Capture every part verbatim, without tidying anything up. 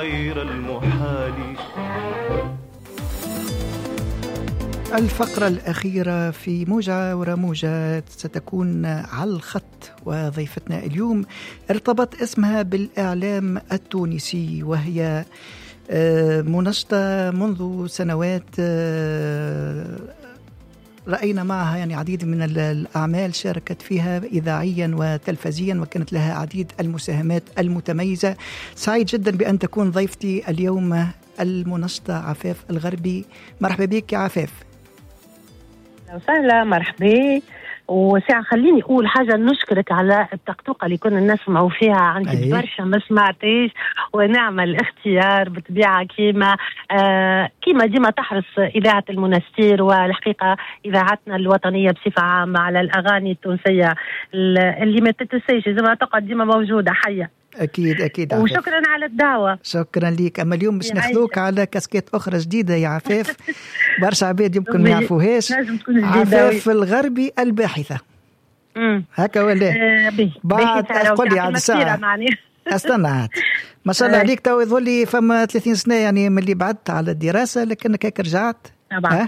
غير المحال. الفقرة الأخيرة في موجة ورموجة ستكون على الخط، وضيفتنا اليوم ارتبط اسمها بالإعلام التونسي، وهي منشطة منذ سنوات. رأينا معها يعني عديد من الأعمال شاركت فيها إذاعيا وتلفزيا، وكانت لها عديد المساهمات المتميزة. سعيد جدا بأن تكون ضيفتي اليوم المنشطة عفاف الغربي. مرحبا بك يا عفاف. وسهلا، مرحبا. وساعة خليني أقول حاجة، نشكرك على التقطوقة اللي كنا نسمعوا فيها، عندي برشا ما سمعتيش، ونعمل اختيار بطبيعة كيما آه كيما ديما تحرص إذاعة المنستير، والحقيقة إذاعتنا الوطنية بصفة عامة على الأغاني التونسية اللي ما تتسيش، زي ما تقعد ديما موجودة حية. أكيد أكيد. وشكرا عفاف على الدعوة. شكرا ليك. أما اليوم باش ناخذوك على كاسكيت أخرى جديدة يا عفاف. برشا عباد يمكن ما يعرفوهاش. عفاف الغربي الباحثة. امم هكا ولا؟ آه بعد قل لي عاد ساعة استنى عاد. ما شاء الله عليك، تو يظل لي فما ثلاثين سنة يعني من اللي بعدت على الدراسة، لكنك هيك رجعت طبعا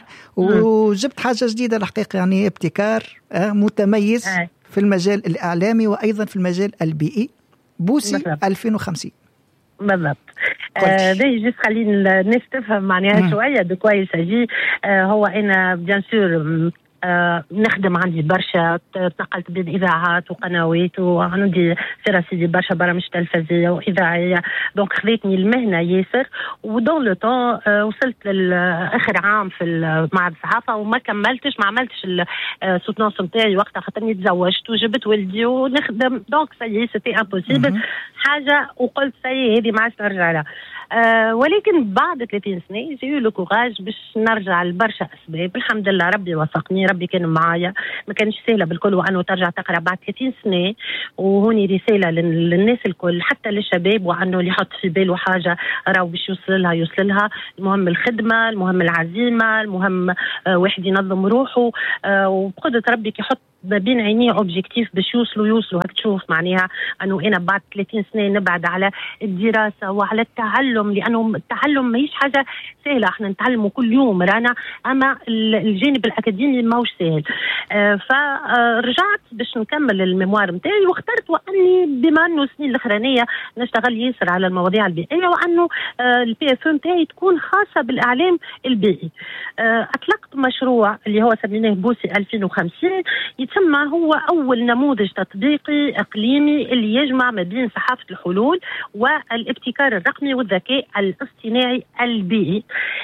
وجبت حاجة جديدة الحقيقة، يعني ابتكار أه متميز أه. في المجال الإعلامي وأيضا في المجال البيئي. بوسي بالضبط. ألفين وخمسين بالضبط. آه دي جيس خلينا الناس تفهم معناها شويه بكويس اجي. آه هو انا بيان سور آه نخدم، عندي برشا، تنقلت بين اذاعات وقنوات، وعندي سيرة سيدي برشا برامج تلفزيونيه واذاعيه، دونك خذتني المهنه ياسر. ودون لو طون آه وصلت لاخر عام في معهد الصحافه، وما كملتش، ما عملتش السوتنونس نتاعي وقتها، خاطرني تزوجت وجبت ولدي ونخدم، دونك سي سيتي امبوسيبل حاجه، وقلت سي هذه ما عادش نرجع لها. آه ولكن بعد ثلاثين سنة جيو لو كوراج باش نرجع لبرشا أسباب. الحمد لله ربي وفقني، ربي كان معايا، ما كانش سهلة بالكل وأنه ترجع تقرأ بعد ثلاثين سنة. وهوني رسالة للناس الكل، حتى للشباب، وأنه اللي يحط في باله حاجة راهو باش يوصل لها يوصل لها. المهم الخدمة، المهم العزيمة، المهم آه واحد ينظم روحه، آه وبقدرة ربي كي يحط ما بين عينيه اوبجيكتيف باش يوصلوا يوصلوا. هاك تشوف معناها انه انا بعد ثلاثين سنه نبعد على الدراسه وعلى التعلم، لانه التعلم ماهيش حاجه سهله، احنا نتعلموا كل يوم رانا، اما الجانب الاكاديمي ماهوش سهل. آه فرجعت باش نكمل الميموار نتاعي، واخترت واني بما انه السنين الاخرانيه نشتغل ياسر على المواضيع البيئيه، وانه آه البي اف نتاعي تكون خاصه بالاعلام البيئي. آه اطلقت مشروع اللي هو سميناه بوسي ألفين وخمسين، ثم هو أول نموذج تطبيقي إقليمي اللي يجمع ما بين صحافة الحلول والابتكار الرقمي والذكاء الاصطناعي البيئي.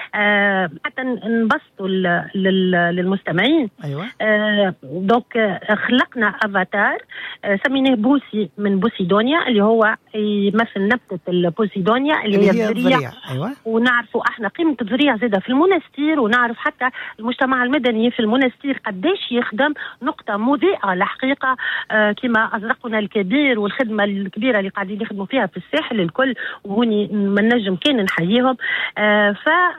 آه حتى نبسطوا للمستمعين. أيوة. آه دونك آه خلقنا أفاتار آه سميناه بوسي من بوسيدونيا، اللي هو يمثل نبتة البوسيدونيا اللي هي الذريع. أيوة. ونعرفوا احنا قيمة الذريع زادة في المنستير، ونعرف حتى المجتمع المدني في المنستير قديش يخدم، نقطة مضيئة الحقيقة. آه كما أزرقنا الكبير والخدمة الكبيرة اللي قاعدين يخدموا فيها في الساحل الكل، وهوني من نجم كان نحييهم. آه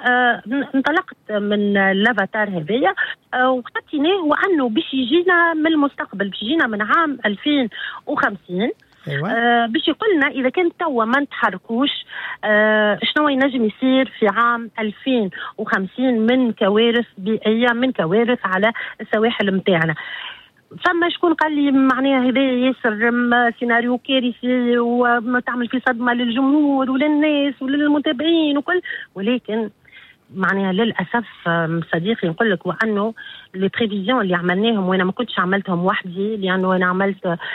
فانطلقت من الافاتار هذيا آه وخطيناه، وأنه باش يجينا من المستقبل، باش يجينا من عام ألفين وخمسين. أيوة. آه باش يقولنا إذا كان توا ما نتحركوش آه شنو ينجم يصير في عام ألفين وخمسين من كوارث بيئية، من كوارث على السواحل متاعنا. فما شكون قال لي معناها هذا ياسر سيناريو كارثي وتعمل في صدمة للجمهور وللناس وللمتابعين وكل، ولكن معناها للأسف صديقي نقول لك، وأنه لي بريفيزيون اللي عملناهم وانا ما كنتش عملتهم وحدي، لانه انا عملت آم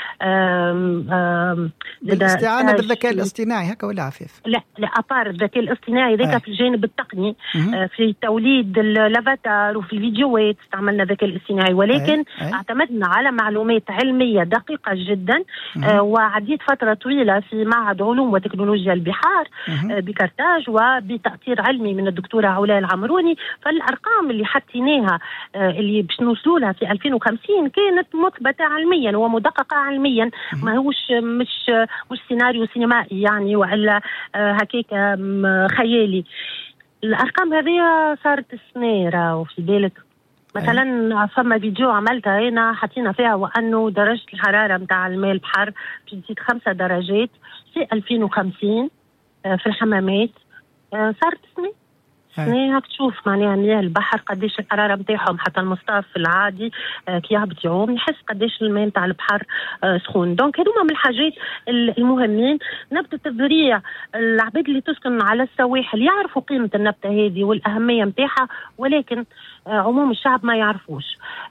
آم بالاستعانه بالذكاء الاصطناعي هكا ولا عفيف؟ لا لا ابار الذكاء الاصطناعي ذاك آه. في الجانب التقني آه في توليد الافاتار وفي الفيديوهات استعملنا الذكاء الاصطناعي، ولكن آه. آه. اعتمدنا على معلومات علميه دقيقه جدا آه وعديت فتره طويله في معهد علوم وتكنولوجيا البحار آه بكرتاج، وبتأثير علمي من الدكتوره علاء العمروني. فالارقام اللي حطيناها آه اللي باش نوصلوا في ألفين وخمسين كانت مثبته علميا ومدققه علميا، ما هوش مش مش سيناريو سينمائي يعني ولا آه هكاك خيالي. الارقام هذه صارت سنيره وفي بالك مثلا فما فيديو عملتها هنا حطينا فيها وانه درجه الحراره نتاع الماء البحر باش تزيد خمسة درجات في ألفين وخمسين في الحمامات صارت سنة سنة هاك تشوف معناها مياه البحر قديش الحرارة متاعهم، حتى المصطاف العادي كي يهبط يعوم يحس قديش الماء متاع البحر سخون. دونك هذوما من الحاجات المهمين. نبتة الذريع، العباد اللي تسكن على السواحل يعرفوا قيمة النبتة هذه والأهمية متاعها، ولكن عموم الشعب ما يعرفوش.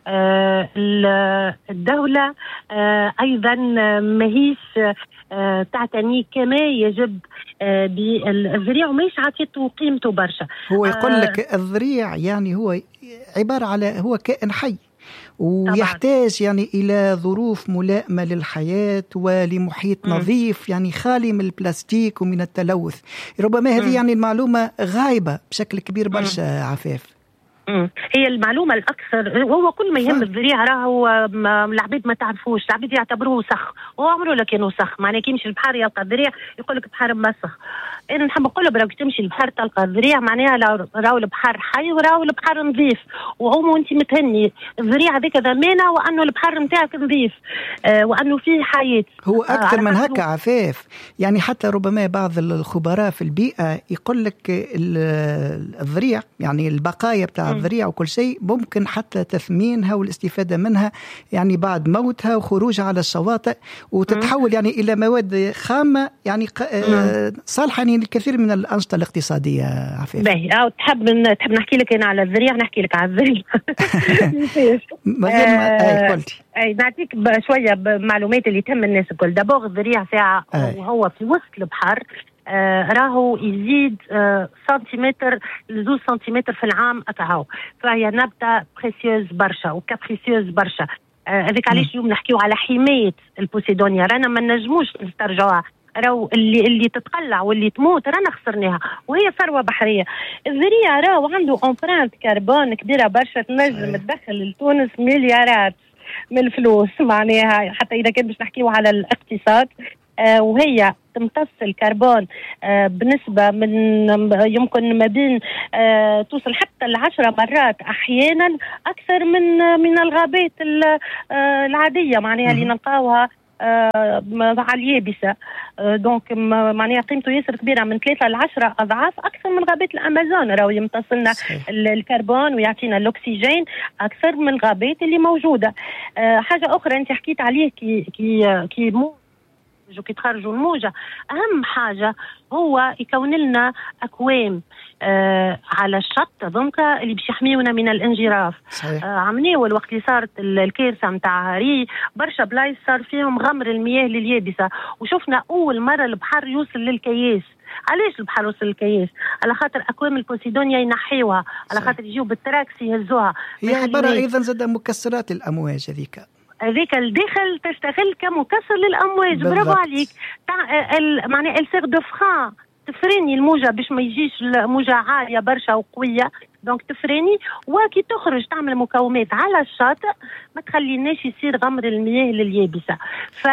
الدولة أيضا ماهيش تعتني كما يجب بالذريع وماهيش عطيته قيمته برشا. هو يقول لك الذريع يعني هو عبارة على هو كائن حي ويحتاج يعني إلى ظروف ملائمة للحياة ولمحيط م. نظيف يعني خالي من البلاستيك ومن التلوث. ربما هذه يعني المعلومة غايبة بشكل كبير برشا عفاف. هي المعلومة الأكثر هو كل ما يهم الذريع راهو العبيد ما تعرفوش، العبيد يعتبروه وسخ وعمره لك إنه وسخ. معناه كي يمشي البحر يلقى الذريع يقول لك بحر مسخ. أنا نحب نقول له براك تمشي البحر تلقى الذريع معناها راهو البحر حي وراهو البحر نظيف وعوم وأنت متهني. الذريع هذيك ضمانة وأنه البحر نتاعك نظيف آه وأنه فيه حياة. هو أكثر آه من هكا عفاف يعني. حتى ربما بعض الخبراء في البيئة يقول لك الذريع يعني البقايا بتاع الذريع وكل شيء ممكن حتى تثمينها والاستفادة منها يعني بعد موتها وخروجها على الشواطئ وتتحول يعني إلى مواد خامة يعني صالحة يعني الكثير من الأنشطة الاقتصادية. عفيف باهي أو تحب تحب نحكي لك أنا على الذريع نحكي لك على الذريع ما غير ما قلتي أي نعطيك شوية بمعلومات اللي تهم الناس الكل. دابور الذريع ساعة وهو في وسط البحر آه راهو يزيد آه سنتيمتر لزوز سنتيمتر في العام أكهو. فهي نبتة بريسيوز برشا وكابريسيوز برشا. هذيك آه علاش اليوم نحكيو على حماية البوسيدونيا. رانا ما نجموش نسترجعوها، راهو اللي اللي تتقلع واللي تموت رانا خسرناها وهي ثروة بحرية. الذريع راهو عنده امبرانت كربون كبيرة برشا تنجم تدخل لتونس مليارات من الفلوس معناها حتى إذا كان باش نحكيو على الاقتصاد. آه وهي تمتص الكربون آه بنسبة من يمكن ما بين آه توصل حتى العشرة مرات أحيانا أكثر من من الغابات آه العادية معناها اللي نلقاوها آه على اليابسة. آه دونك معناها قيمته ياسر كبيرة من ثلاثة لعشرة أضعاف أكثر من غابات الأمازون. راهو يمتص لنا الكربون ويعطينا الأكسجين أكثر من الغابات اللي موجودة. آه حاجة أخرى أنت حكيت عليه كي كي كي مو كي تخرجوا الموجة. أهم حاجة هو يكون لنا أكوام آه على الشط ضمك اللي باش يحميونا من الانجراف. آه عمليه والوقت اللي صارت الكارثة متاع هاري برشا بلايص صار فيهم غمر المياه لليابسة وشفنا أول مرة البحر يوصل للكياس. علاش البحر وصل للكياس؟ على خاطر أكوام البوسيدونيا ينحيوها، على خاطر يجيو بالتراكسي يهزوها. هي عبارة أيضا زاد مكسرات الأمواج هذيك هذيك الداخل تشتغل كمكسر للأمواج. برافو عليك. معناها السيغ دو فران تفريني الموجة باش ما يجيش الموجة عالية برشا وقوية دونك تفريني وكي تخرج تعمل مقاومات على الشاطئ ما تخليناش يصير غمر المياه لليابسة. ف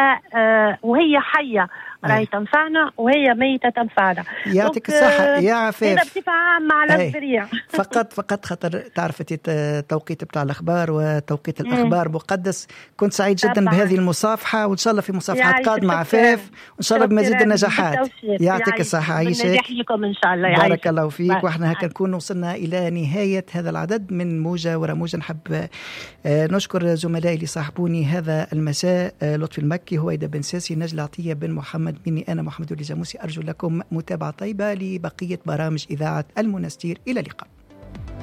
وهي حية راهي تنفعنا وهي ميتة تنفعنا. يعطيك الصحة يا عفاف. هذا بصفة عامة على الذريع. فقط فقط خاطر تعرفتي التوقيت بتاع الأخبار وتوقيت الأخبار مقدس. كنت سعيد جدا طبعا بهذه المصافحة وإن شاء الله في مصافحات قادمة عفاف وإن شاء الله بمزيد النجاحات. يعطيك الصحة عيشك. نجاح لكم إن شاء الله. بارك الله فيك. وإحنا هكا نكون وصلنا إلى نهاية هذا العدد من موجة ورموجة. نحب نشكر زملائي اللي صاحبوني هذا المساء، لطفي المكي، هويدا بن ساسي، نجلة عطية بن محمد، مني أنا محمد ولي جاموسي. أرجو لكم متابعة طيبة لبقية برامج إذاعة المنستير. إلى اللقاء.